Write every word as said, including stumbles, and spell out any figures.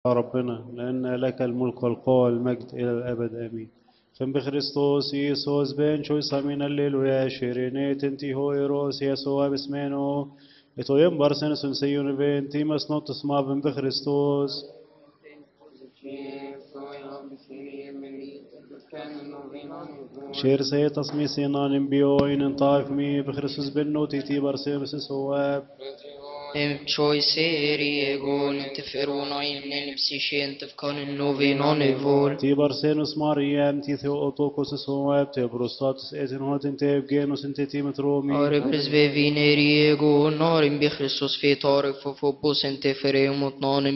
ربنا، لأن لك الملك والقوة والمجد إلى الأبد آمين. فم بخريستوس يسوس بين شوي سامين الليل ويا شيريني تنتي هو إيروس يسوع بسمينو إتو ينبر سنسون سيون بين تيمس نوتس ما بن بخريستوس شير سي تصمي سينان بيوين طائف مي بخريستوس بنو تيتي برسيمس سواب Choice ego interferona in nipsicient of conan novi non evol. تي برسينوس ماريام تي ثيو أوتوكوس سواب تي بروستاتس إتن هوتن تي بجينوس انت تي مترومي Orebres vevineri ego norim bi Christus fetare fofobos interfereum ut non